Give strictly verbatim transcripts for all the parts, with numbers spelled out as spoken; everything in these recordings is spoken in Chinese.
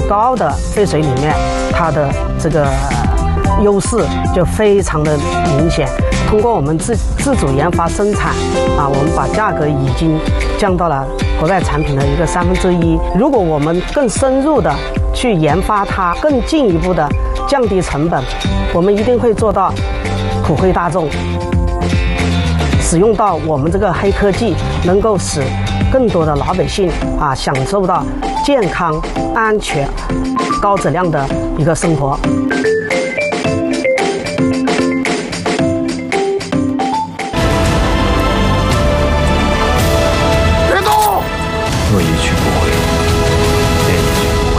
高的沸水里面，它的这个优势就非常的明显。通过我们自自主研发生产啊，我们把价格已经降到了国外产品的一个三分之一。如果我们更深入的去研发它，更进一步的降低成本，我们一定会做到普惠大众，使用到我们这个黑科技，能够使更多的老百姓啊享受到健康、安全、高质量的一个生活。 别动！ 我一去不回，便一去不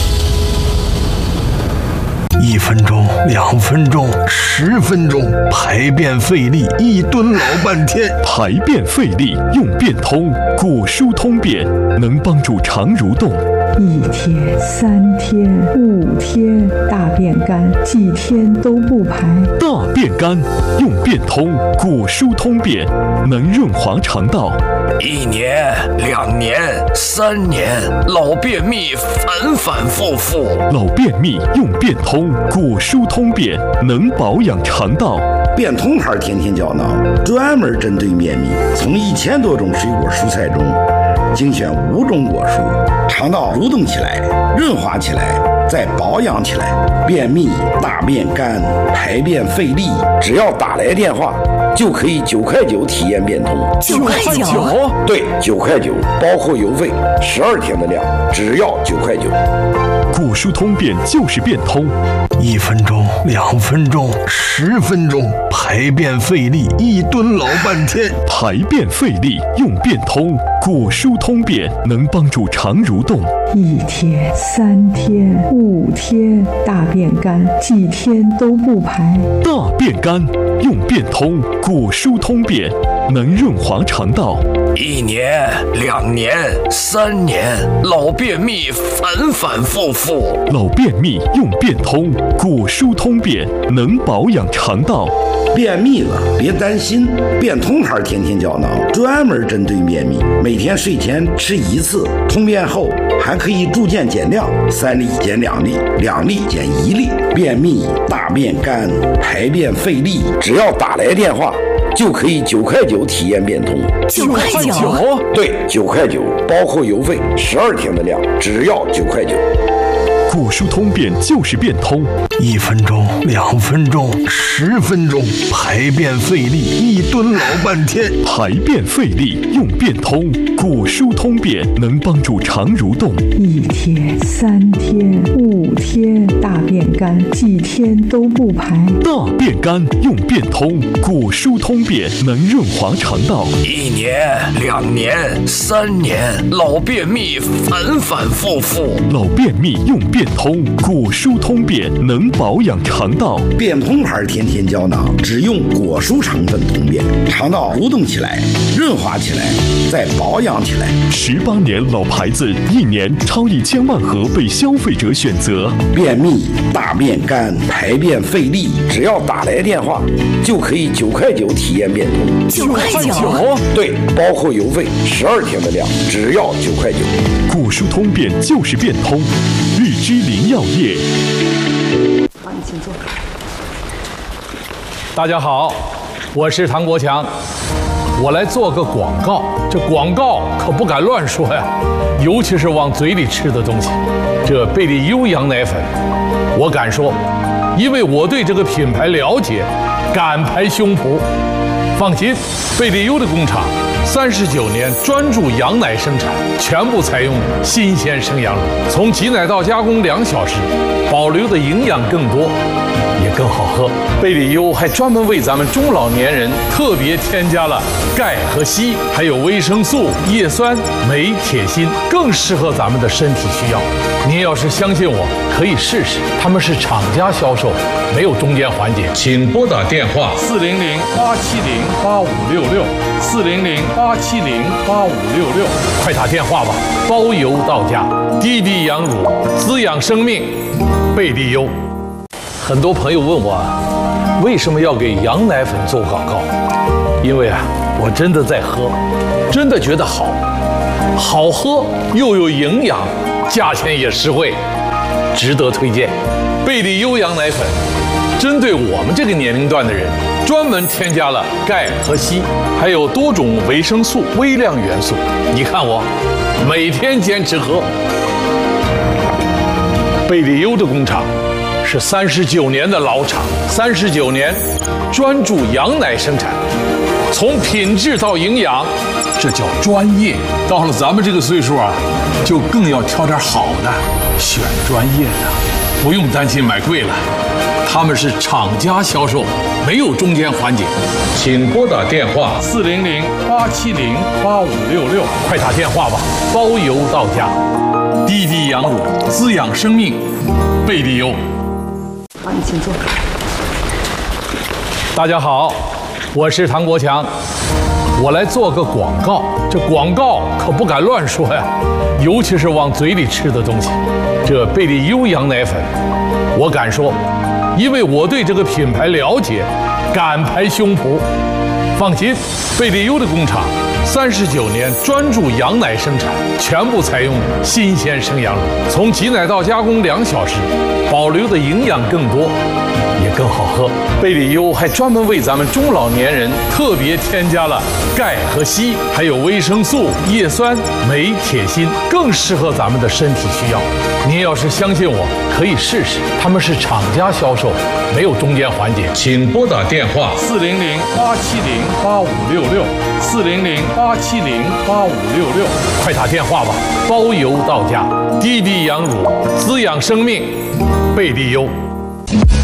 回。一分钟，两分钟，十分钟，排便费力，一蹲老半天。 排便费力用便通，果蔬通便能帮助肠蠕动。 一天、三天、五天，大便干，几天都不排。 大便干用便通，果蔬通便能润滑肠道。 一年、两年、三年，老便秘反反复复。 老便秘用便通，果蔬通便能保养肠道。 便通牌天天胶囊专门针对便秘，从一千多种水果蔬菜中精选五种果蔬，肠道蠕动起来，润滑起来，再保养起来。便秘、大便干、排便费力，只要打来电话就可以九块九体验便通。 九块九？ 对，九块九，包括邮费，十二天的量，只要九块九。 果蔬通便就是便通， 一分钟、两分钟、十分钟，排便费力，一蹲老半天。 排便费力用便通，果蔬通便能帮助肠蠕动。 一天、三天、五天，大便干，几天都不排。 大便干用便通，果蔬通便能润滑肠道。 一年、两年、三年，老便秘反反复复。 老便秘用便通，果蔬通便能保养肠道。 便秘了别担心，便通牌天天胶囊专门针对便秘，每天睡前吃一次，通便后还可以逐渐减量，三粒减两粒，两粒减一粒。便秘、大便干、排便费力，只要打来电话就可以九块九体验便通。 九块九？ 对，九块九，包括邮费，十二天的量，只要九块九。 果蔬通便就是便通， 一分钟、两分钟、十分钟，排便费力，一蹲老半天。 排便费力用便通，果蔬通便能帮助肠蠕动。 一天、三天、五天，大便干，几天都不排。 大便干用便通，果蔬通便能润滑肠道。 一年、两年、三年，老便秘反反复复。 老便秘用便通，果蔬通便能保养肠道。 便通牌天天胶囊只用果蔬成分通便，肠道蠕动起来，润滑起来，再保养起来。 十八年老牌子，一年超一千万盒被消费者选择。 便秘、大便干、排便费力，只要打来电话就可以九块九体验便通。 九块九？ 对，包括邮费，十二天的量，只要九块九。 果蔬通便就是便通，日之林药业。 好，你请坐。 大家好，我是唐国强，我来做个广告。这广告可不敢乱说呀，尤其是往嘴里吃的东西。这贝利优羊奶粉，我敢说，因为我对这个品牌了解，敢拍胸脯。放心，贝利优的工厂三十九年专注羊奶生产，全部采用新鲜生羊乳，从挤奶到加工两小时，保留的营养更多，也更好喝。贝利优还专门为咱们中老年人特别添加了钙和硒，还有维生素、叶酸、镁、铁、锌，更适合咱们的身体需要。您要是相信我，可以试试。他们是厂家销售，没有中间环节。请拨打电话四零零八七零八五六六四零零八七零八五六六，快打电话吧，包邮到家。滴滴羊乳，滋养生命，贝利优。很多朋友问我，为什么要给羊奶粉做广告？因为啊，我真的在喝，真的觉得好，好喝又有营养，价钱也实惠。 值得推荐。贝利优羊奶粉针对我们这个年龄段的人，专门添加了钙和硒，还有多种维生素、微量元素。你看我每天坚持喝。贝利优的工厂是三十九年的老厂，三十九年专注羊奶生产，从品质到营养，这叫专业。到了咱们这个岁数啊，就更要挑点好的，选专业的，不用担心买贵了。他们是厂家销售，没有中间环节。请拨打电话四零零八七零八五六六，快打电话吧，包邮到家。滴滴羊乳，滋养生命，贝利优。 好，你请坐。 大家好，我是唐国强，我来做个广告。这广告可不敢乱说呀，尤其是往嘴里吃的东西。这贝利优羊奶粉，我敢说，因为我对这个品牌了解，敢拍胸脯。放心，贝利优的工厂三十九年专注羊奶生产，全部采用新鲜生羊乳，从挤奶到加工两小时，保留的营养更多，也更好喝。贝利优还专门为咱们中老年人特别添加了钙和硒，还有维生素、叶酸、镁、铁、锌，更适合咱们的身体需要。您要是相信我，可以试试。他们是厂家销售，没有中间环节。请拨打电话四零零八七零八五六六，四零零八七零八五六六，快打电话吧，包邮到家。滴滴羊乳，滋养生命，贝利优。